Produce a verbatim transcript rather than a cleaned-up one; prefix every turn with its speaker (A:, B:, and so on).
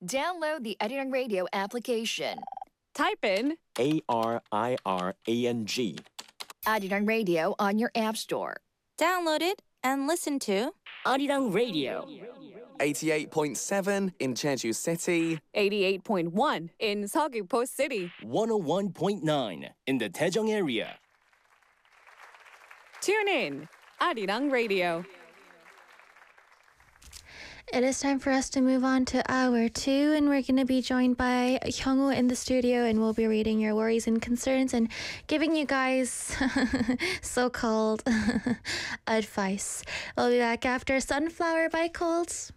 A: Download the Arirang Radio application.
B: Type in
C: A R I R A N G.
A: Arirang Radio on your app store.
D: Download it and listen to
E: Arirang Radio.
F: eighty-eight point seven in Jeju City.
B: eighty-eight point one in Seogwipo City.
E: one oh one point nine in the Daejeong area.
B: Tune in, Arirang Radio.
G: It is time for us to move on to hour two, and we're going to be joined by Hyungwoo in the studio, and we'll be reading your worries and concerns and giving you guys so-called advice. We'll be back after Sunflower by Colds.